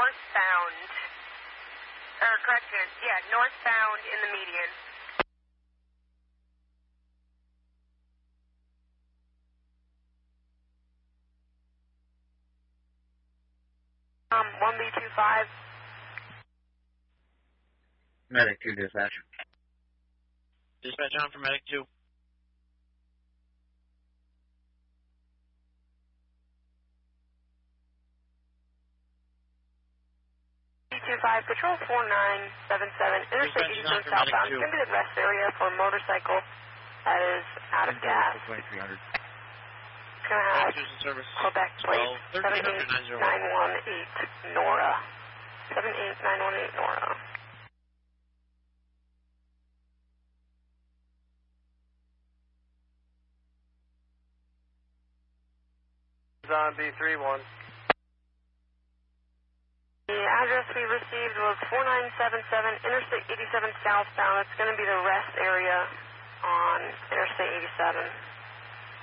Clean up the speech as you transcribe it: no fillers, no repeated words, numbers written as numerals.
northbound, or correction, yeah, northbound in the median. 1B25. Medic 2, dispatch. Dispatch on for Medic 2. B25, Patrol 4977, Interstate 87 southbound. It's going to be the rest area for a motorcycle that is out of gas. 2300. It's going to have Quebec plate 78918 Nora. 78918 Nora. On B31. The address we received was 4977 Interstate 87 southbound. It's going to be the rest area on Interstate 87.